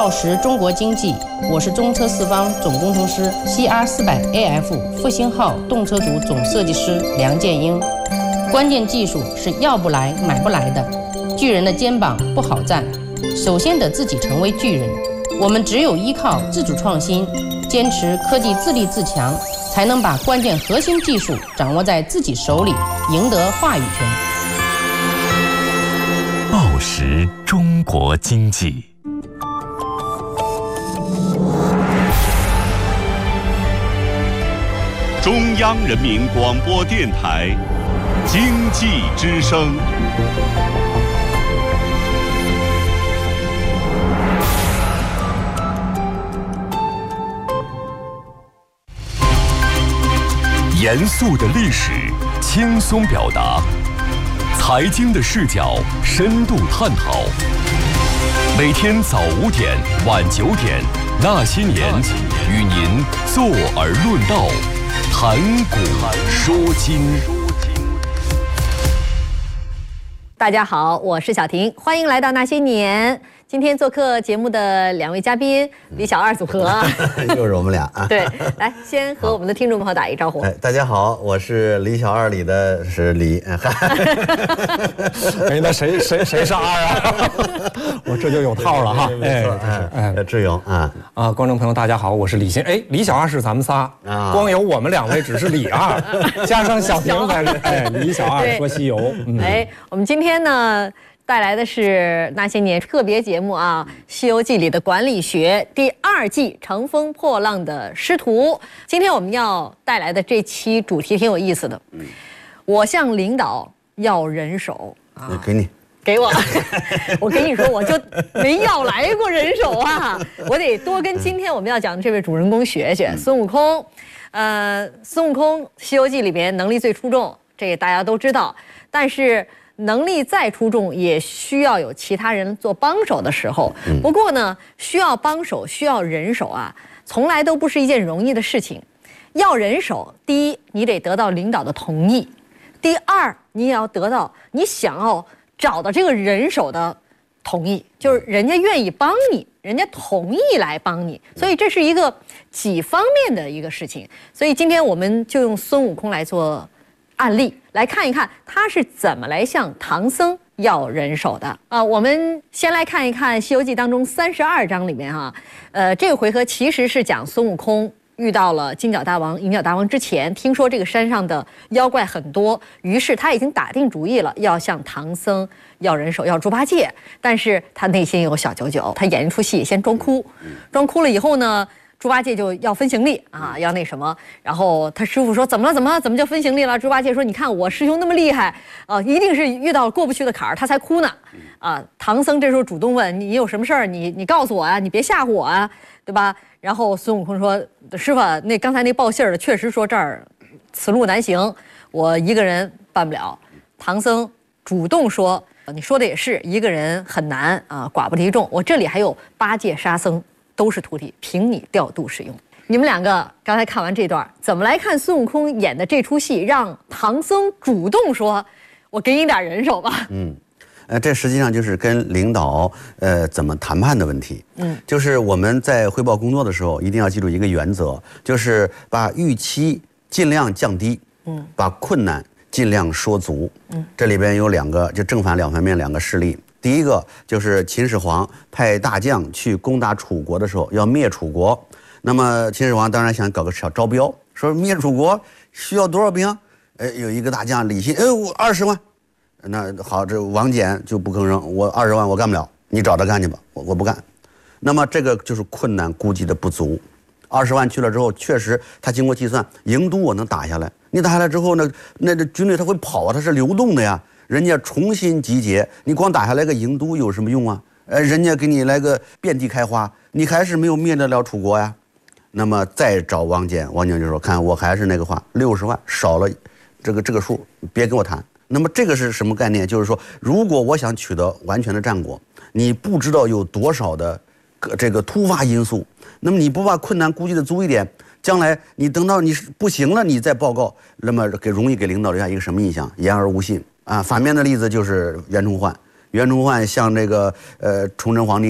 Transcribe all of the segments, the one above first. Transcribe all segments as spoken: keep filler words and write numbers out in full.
报时中国经济，我是中车四方总工程师 C R 四百 A F 复兴号动车组总设计师梁建英。关键技术是要不来买不来的，巨人的肩膀不好站，首先得自己成为巨人。我们只有依靠自主创新，坚持科技自立自强，才能把关键核心技术掌握在自己手里，赢得话语权。 报时中国经济。 中央人民广播电台经济之声。 严肃的历史，轻松表达；财经的视角，深度探讨。每天早五点，晚九点，那些年，与您坐而论道，谈古说今。 大家好，我是小婷，欢迎来到那些年。今天做客节目的两位嘉宾，李小二组合， 又是我们俩啊。 对，来先和我们的听众朋友打一招呼。 哎，大家好，我是李小二里的是李。 哎，那谁谁谁是二啊？我这就有套了哈。 哎，哎，哎，志勇啊啊！观众朋友大家好，我是李欣。哎，李小二是咱们仨啊，光有我们两位只是李二，加上小婷才是哎李小二说西游。 嗯、哎，我们今天呢带来的是那些年特别节目啊，《西游记》里的管理学第二季乘风破浪的师徒。今天我们要带来的这期主题挺有意思的，嗯，我向领导要人手啊， 给你。 给我，我跟你说，我就没要来过人手啊！我得多跟今天我们要讲的这位主人公学学。孙悟空，呃，孙悟空《西游记》里边能力最出众，这个大家都知道。但是能力再出众，也需要有其他人做帮手的时候。不过呢，需要帮手，需要人手啊，从来都不是一件容易的事情。要人手，第一，你得得到领导的同意；第二，你也要得到你想要找到这个人手的同意，就是人家愿意帮你，人家同意来帮你，所以这是一个几方面的一个事情。所以今天我们就用孙悟空来做案例，来看一看他是怎么来向唐僧要人手的啊。我们先来看一看《西游记》当中三十二章里面哈、啊，呃，这个回合其实是讲孙悟空遇到了金角大王、银角大王之前，听说这个山上的妖怪很多，于是他已经打定主意了，要向唐僧要人手，要猪八戒。但是他内心有小九九，他演一出戏，先装哭，装哭了以后呢，猪八戒就要分行李啊，要那什么。然后他师傅说：“怎么了？怎么了？怎么就分行李了？”猪八戒说：“你看我师兄那么厉害啊，一定是遇到过不去的坎儿，他才哭呢。”啊，唐僧这时候主动问：“你有什么事儿？你你告诉我啊，你别吓唬我啊，对吧？”然后孙悟空说：“师傅，那刚才那报信儿的确实说这儿此路难行，我一个人办不了。”唐僧主动说：“你说的也是，一个人很难啊，寡不敌众。我这里还有八戒、沙僧，都是徒弟，凭你调度使用。”你们两个刚才看完这段，怎么来看孙悟空演的这出戏，让唐僧主动说：“我给你点人手吧。”嗯。 呃，这实际上就是跟领导呃怎么谈判的问题。嗯，就是我们在汇报工作的时候，一定要记住一个原则，就是把预期尽量降低，嗯，把困难尽量说足。嗯，这里边有两个，就正反两方面两个事例。第一个就是秦始皇派大将去攻打楚国的时候，要灭楚国。那么秦始皇当然想搞个小招标，说灭楚国需要多少兵？哎，有一个大将李信，哎，我二十万。那好，这王翦就不吭声，我二十万我干不了，你找他干去吧，我我不干。那么这个就是困难估计的不足。二十万去了之后，确实他经过计算，营都我能打下来。你打下来之后呢，那这军队他会跑啊，它是流动的呀。人家重新集结，你光打下来个营都有什么用啊？呃，人家给你来个遍地开花，你还是没有灭得了楚国呀。那么再找王翦，王翦就说：“看我还是那个话，六十万少了这个这个数，别跟我谈。”那么这个是什么概念？就是说，如果我想取得完全的战果，你不知道有多少的这个突发因素，那么你不把困难估计的足一点，将来你等到你不行了，你再报告，那么给容易给领导留下一个什么印象？言而无信啊。反面的例子就是袁崇焕，袁崇焕向这个呃崇祯皇帝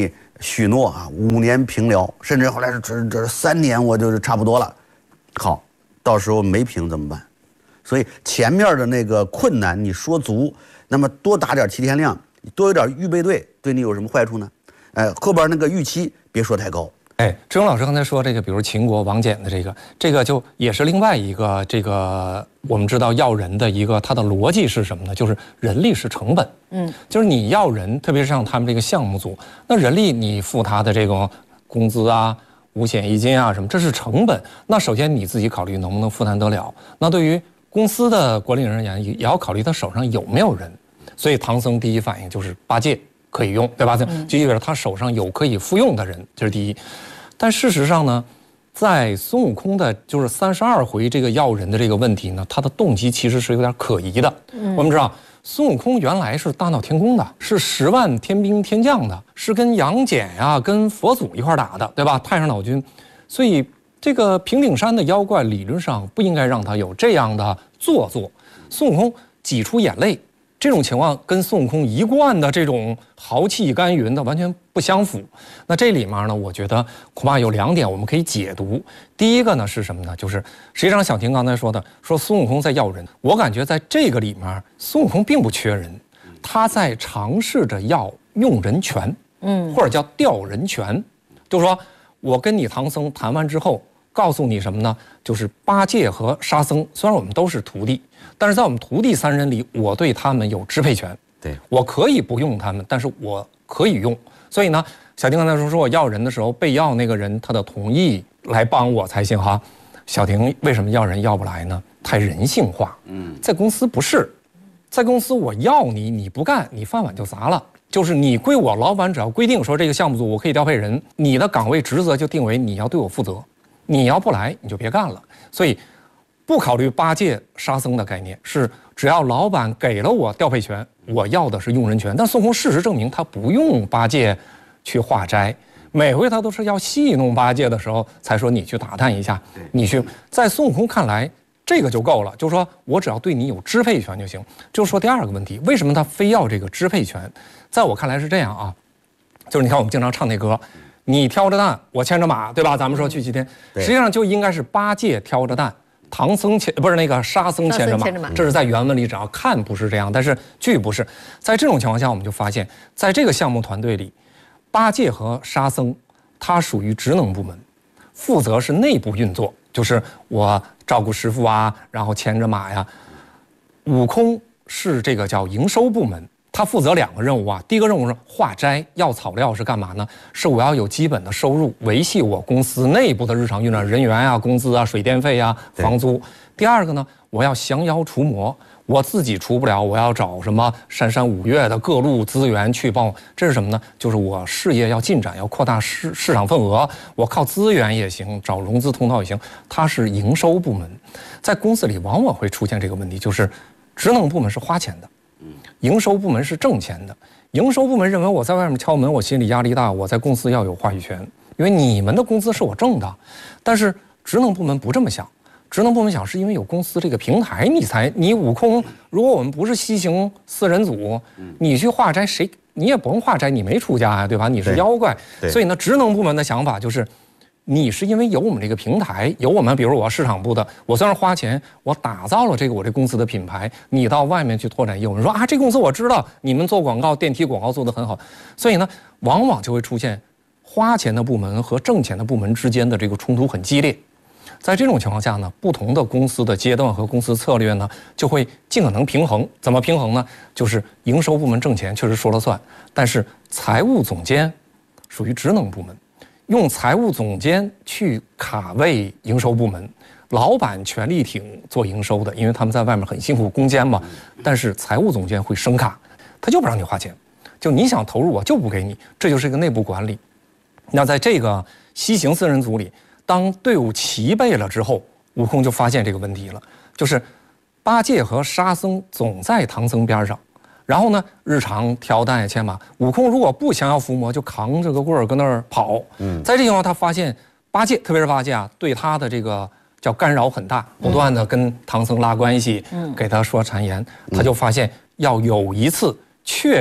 许诺啊五年平辽，甚至后来是这这三年我就是差不多了。好，到时候没平怎么办？所以前面的那个困难你说足，那么多打点七天量，多有点预备队，对你有什么坏处呢？呃，后边那个预期别说太高。 哎，志勇老师刚才说这个，比如秦国王翦的这个，这个就也是另外一个这个我们知道要人的一个它的逻辑是什么呢？就是人力是成本，嗯，就是你要人，特别是像他们这个项目组，那人力你付他的这个工资啊、五险一金啊什么，这是成本。那首先你自己考虑能不能负担得了。那对于公司的管理人员也要考虑他手上有没有人。所以唐僧第一反应就是八戒可以用，对吧？就意味着他手上有可以复用的人，这是第一。但事实上呢，在孙悟空的就是三十二回这个要人的这个问题呢，他的动机其实是有点可疑的。嗯、我们知道孙悟空原来是大闹天宫的，是十万天兵天将的，是跟杨戬呀、跟佛祖一块打的，对吧？太上老君，所以这个平顶山的妖怪理论上不应该让他有这样的做作。孙悟空挤出眼泪。这种情况跟孙悟空一贯的这种豪气干云的完全不相符。那这里面呢，我觉得恐怕有两点我们可以解读。第一个呢是什么呢？就是实际上小婷刚才说的，说孙悟空在要人，我感觉在这个里面，孙悟空并不缺人，他在尝试着要用人权，嗯，或者叫调人权，就是说我跟你唐僧谈完之后，告诉你什么呢？就是八戒和沙僧，虽然我们都是徒弟。但是在我们徒弟三人里，我对他们有支配权， 对， 我可以不用他们，但是我可以用。所以呢，小婷刚才说说我要人的时候，被要那个人他的同意来帮我才行哈。小婷为什么要人要不来呢？太人性化。嗯，在公司不是，在公司我要你，你不干，你饭碗就砸了。就是你归我，老板只要规定说这个项目组我可以调配人，你的岗位职责就定为你要对我负责，你要不来你就别干了。所以。不考虑八戒、沙僧的概念，是只要老板给了我调配权，我要的是用人权。但孙悟空事实证明，他不用八戒去化斋，每回他都是要戏弄八戒的时候，才说你去打探一下，你去。在孙悟空看来，这个就够了，就是说我只要对你有支配权就行。就说第二个问题，为什么他非要这个支配权？在我看来是这样啊，就是你看我们经常唱那歌，你挑着担，我牵着马，对吧？咱们说去西天，实际上就应该是八戒挑着担。唐僧牵不是那个沙僧牵着马，这是在原文里只要看不是这样，但是句不是。在这种情况下，我们就发现，在这个项目团队里，八戒和沙僧，他属于职能部门，负责是内部运作，就是我照顾师傅啊，然后牵着马呀。悟空是这个叫营收部门。他负责两个任务啊，第一个任务是化斋，要草料是干嘛呢？是我要有基本的收入，维系我公司内部的日常运转，人员啊、工资啊、水电费啊、房租。第二个呢，我要降妖除魔，我自己除不了，我要找什么三山五岳的各路资源去帮我。这是什么呢？就是我事业要进展，要扩大市市场份额，我靠资源也行，找融资通道也行。它是营收部门，在公司里往往会出现这个问题，就是职能部门是花钱的。营收部门是挣钱的，营收部门认为我在外面敲门，我心里压力大，我在公司要有话语权，因为你们的工资是我挣的。但是职能部门不这么想，职能部门想是因为有公司这个平台，你才你悟空，如果我们不是西行四人组，你去化斋谁你也不用化斋，你没出家呀，对吧？你是妖怪，所以呢，职能部门的想法就是。你是因为有我们这个平台，有我们，比如我市场部的，我虽然花钱，我打造了这个我这公司的品牌，你到外面去拓展业务，你说啊，这公司我知道，你们做广告，电梯广告做得很好，所以呢，往往就会出现花钱的部门和挣钱的部门之间的这个冲突很激烈。在这种情况下呢，不同的公司的阶段和公司策略呢，就会尽可能平衡。怎么平衡呢？就是营收部门挣钱确实说了算，但是财务总监属于职能部门。用财务总监去卡位营收部门，老板全力挺做营收的，因为他们在外面很辛苦攻坚嘛。但是财务总监会升卡，他就不让你花钱，就你想投入我就不给你，这就是一个内部管理。那在这个西行四人组里，当队伍齐备了之后，悟空就发现这个问题了，就是八戒和沙僧总在唐僧边上。然后呢，日常挑担也牵马。悟空如果不降妖伏魔，就扛着个棍儿跟那儿跑。嗯，在这情况，他发现八戒，特别是八戒啊，对他的这个叫干扰很大，不断的跟唐僧拉关系，嗯，给他说谗言。他就发现要有一次确立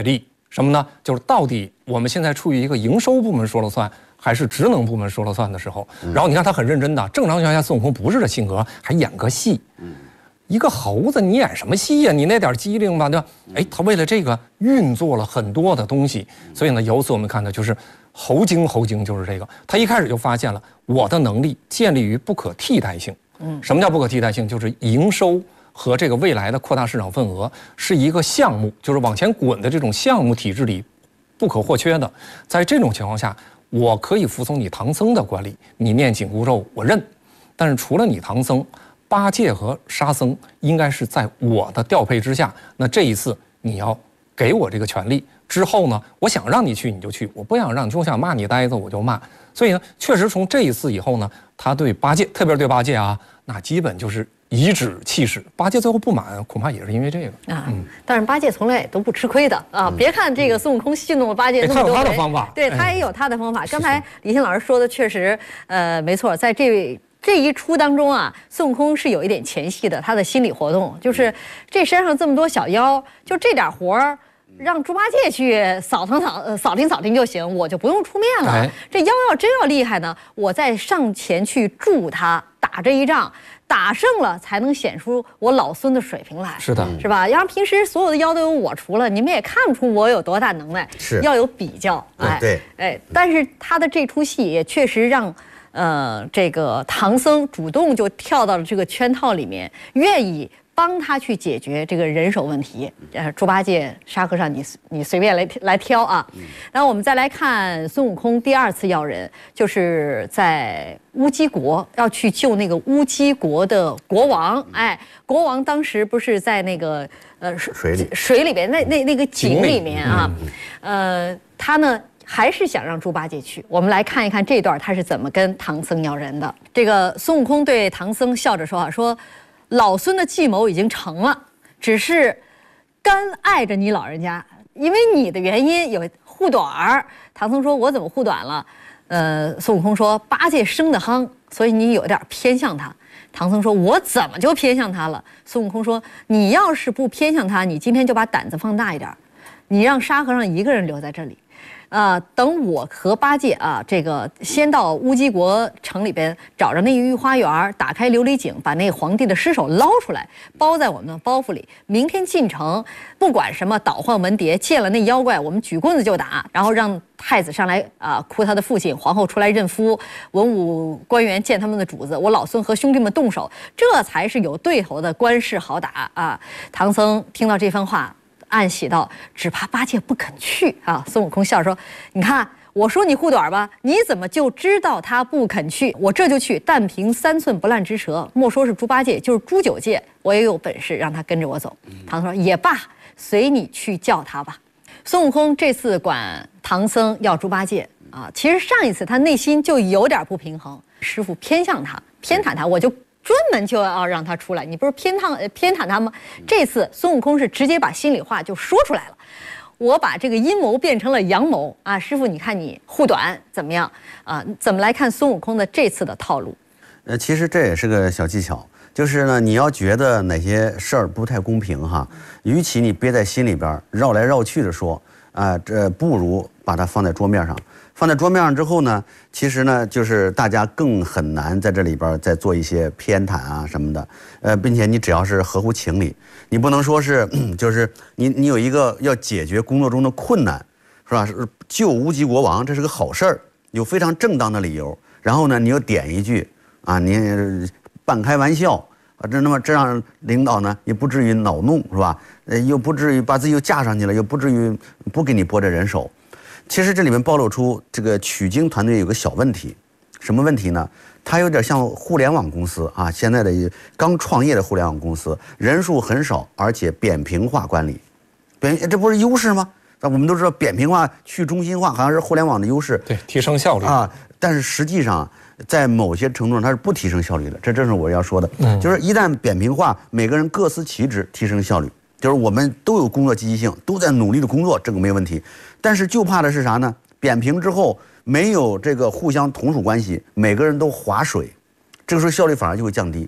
什么呢？就是到底我们现在处于一个营收部门说了算，还是职能部门说了算的时候。然后你看他很认真的，正常情况下孙悟空不是这性格，还演个戏。一个猴子你演什么戏呀？你那点机灵吧，对吧？哎，他为了这个运作了很多的东西，所以呢，由此我们看的就是猴精，猴精就是这个。他一开始就发现了我的能力建立于不可替代性。嗯，什么叫不可替代性？就是营收和这个未来的扩大市场份额是一个项目，就是往前滚的这种项目体制里不可或缺的。在这种情况下，我可以服从你唐僧的管理，你念紧箍咒我认。但是除了你唐僧，八戒和沙僧应该是在我的调配之下。那这一次你要给我这个权利之后呢，我想让你去你就去，我不想让你，我想骂你呆子我就骂。所以呢，确实从这一次以后呢，他对八戒，特别是对八戒啊，那基本就是颐指气使。八戒最后不满，恐怕也是因为这个啊。嗯，但是八戒从来也都不吃亏的啊。嗯、别看这个孙悟空戏弄了八戒那么多人， 他有他的方法， 对他也有他的方法。刚才李欣老师说的确实，呃，没错，在这。这一出当中啊，孙悟空是有一点前戏的，他的心理活动就是这山上这么多小妖，就这点活儿，让猪八戒去扫腾扫呃扫听扫听就行，我就不用出面了。哎、这妖要真要厉害呢，我再上前去助他打这一仗，打胜了才能显出我老孙的水平来。 是的， 是吧？要是平时所有的妖都由我除了，你们也看不出我有多大能耐。 是， 要有比较。 哎，对， 哎，但是他的这出戏也确实让。呃，这个唐僧主动就跳到了这个圈套里面，愿意帮他去解决这个人手问题。呃，猪八戒、沙和尚，你你随便来来挑啊。然后我们再来看孙悟空第二次要人，就是在乌鸡国要去救那个乌鸡国的国王。哎，国王当时不是在那个呃水里水里边那那那个井里面啊，呃，他呢。还是想让猪八戒去，我们来看一看这段他是怎么跟唐僧要人的。这个孙悟空对唐僧笑着说啊，说老孙的计谋已经成了，只是干碍着你老人家，因为你的原因有护短儿。唐僧说：“我怎么护短了？”呃，孙悟空说：“八戒生得夯，所以你有点偏向他。”唐僧说：“我怎么就偏向他了？”孙悟空说：“你要是不偏向他，你今天就把胆子放大一点，你让沙和尚一个人留在这里。”啊、呃，等我和八戒啊，这个先到乌鸡国城里边找着那御花园，打开琉璃井，把那皇帝的尸首捞出来，包在我们的包袱里。明天进城，不管什么倒换文牒，见了那妖怪，我们举棍子就打，然后让太子上来啊、呃、哭他的父亲，皇后出来认夫，文武官员见他们的主子，我老孙和兄弟们动手，这才是有对头的官事好打啊！唐僧听到这番话。暗喜道：“只怕八戒不肯去啊！”孙悟空笑说：“你看，我说你护短吧，你怎么就知道他不肯去？我这就去，但凭三寸不烂之舌，莫说是猪八戒，就是猪九戒，我也有本事让他跟着我走。”唐僧说：“也罢，随你去叫他吧。”孙悟空这次管唐僧要猪八戒啊，其实上一次他内心就有点不平衡，师傅偏向他，偏袒他，我就。专门就要让他出来，你不是偏袒偏袒他吗？这次孙悟空是直接把心里话就说出来了，我把这个阴谋变成了阳谋啊！师傅，你看你护短怎么样啊？怎么来看孙悟空的这次的套路？ 呃，其实这也是个小技巧，就是呢，你要觉得哪些事儿不太公平哈，与其你憋在心里边绕来绕去的说啊，这不如把它放在桌面上。放在桌面上之后呢，其实呢，就是大家更很难在这里边再做一些偏袒啊什么的，呃，并且你只要是合乎情理，你不能说是，就是你你有一个要解决工作中的困难，是吧？是救乌鸡国王，这是个好事儿，有非常正当的理由。然后呢，你又点一句啊，你半开玩笑啊，这那么这让领导呢也不至于恼怒，是吧？呃，又不至于把自己又架上去了，又不至于不给你拨这人手。其实这里面暴露出这个取经团队有个小问题，什么问题呢？它有点像互联网公司啊，现在的刚创业的互联网公司，人数很少，而且扁平化管理，扁这不是优势吗？那我们都知道扁平化、去中心化好像是互联网的优势， 对，提升效率啊。但是实际上，在某些程度上它是不提升效率的，这正是我要说的。嗯，就是一旦扁平化，每个人各司其职，提升效率。就是我们都有工作积极性，都在努力的工作，这个没问题。但是就怕的是啥呢？扁平之后没有这个互相同属关系，每个人都划水，这个时候效率反而就会降低。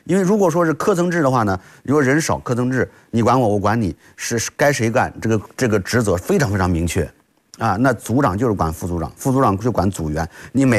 因为如果说是科层制的话呢，如果人少科层制，你管我，我管你，是该谁干，这个这个职责非常非常明确，啊，那组长就是管副组长，副组长就管组员，你每